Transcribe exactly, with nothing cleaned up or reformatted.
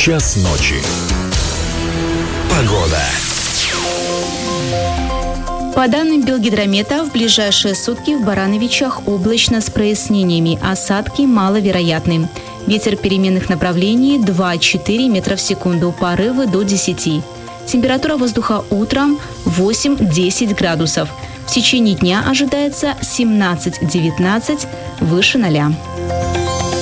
Час ночи. Погода. По данным Белгидромета, в ближайшие сутки в Барановичах облачно с прояснениями, осадки маловероятны. Ветер переменных направлений два-четыре метра в секунду, порывы до десяти. Температура воздуха утром восемь-десять градусов. В течение дня ожидается семнадцать-девятнадцать, выше ноля.